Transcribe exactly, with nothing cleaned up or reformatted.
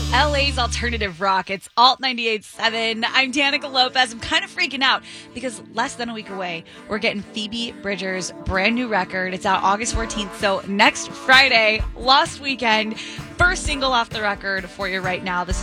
L A's alternative rock. It's Alt ninety-eight point seven. I'm Danica Lopez. I'm kind of freaking out because less than a week away, we're getting Phoebe Bridgers' brand new record. It's out August fourteenth. So next Friday, Lost Weekend, first single off the record for you right now. This is